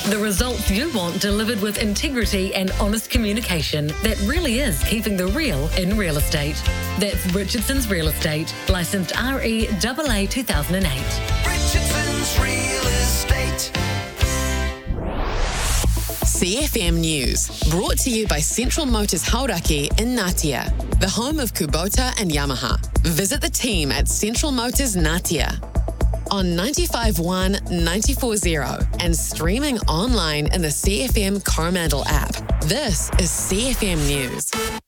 The results you want delivered with integrity and honest communication that really is keeping the real in real estate. That's Richardson's Real Estate, licensed REAA 2008. Richardson's Real Estate. CFM News, brought to you by Central Motors Hauraki in Ngatea, the home of Kubota and Yamaha. Visit the team at Central Motors Ngatea on 95.1, 94.0 and streaming online in the CFM Coromandel app. This is CFM News.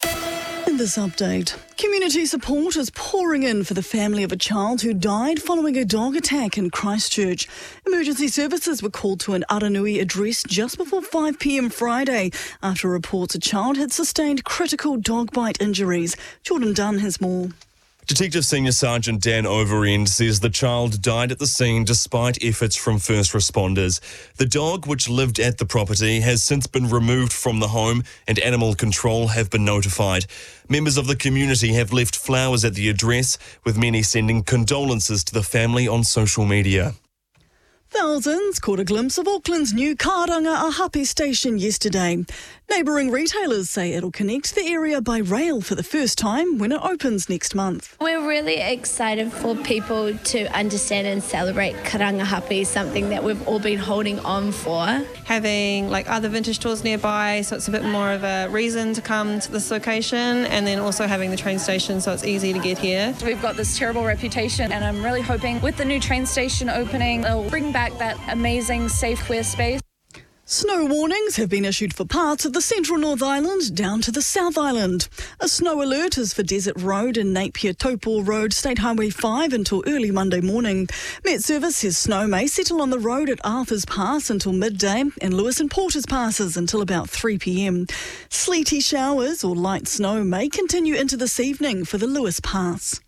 In this update, community support is pouring in for the family of a child who died following a dog attack in Christchurch. Emergency services were called to an Aranui address just before 5 p.m. Friday after reports a child had sustained critical dog bite injuries. Jordan Dunn has more. Detective Senior Sergeant Dan Overend says the child died at the scene despite efforts from first responders. The dog, which lived at the property, has since been removed from the home and animal control have been notified. Members of the community have left flowers at the address, with many sending condolences to the family on social media. Thousands caught a glimpse of Auckland's new Karanga Ahape station yesterday. Neighbouring retailers say it'll connect the area by rail for the first time when it opens next month. We're really excited for people to understand and celebrate Karangahape, something that we've all been holding on for. Having other vintage stores nearby, so it's a bit more of a reason to come to this location, and then also having the train station so it's easy to get here. We've got this terrible reputation, and I'm really hoping with the new train station opening, it'll bring back that amazing safe queer space. Snow warnings have been issued for parts of the central North Island down to the South Island. A snow alert is for Desert Road and Napier Taupo Road, State Highway 5 until early Monday morning. Met Service says snow may settle on the road at Arthur's Pass until midday and Lewis and Porter's Passes until about 3 p.m. Sleety showers or light snow may continue into this evening for the Lewis Pass.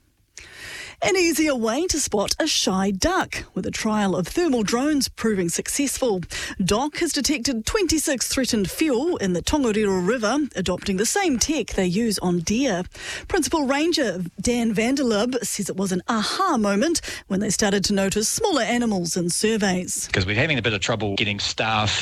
An easier way to spot a shy duck, with a trial of thermal drones proving successful. DOC has detected 26 threatened fuel in the Tongariro River, adopting the same tech they use on deer. Principal Ranger Dan Vanderlub says it was an aha moment when they started to notice smaller animals in surveys. Because we're having a bit of trouble getting staff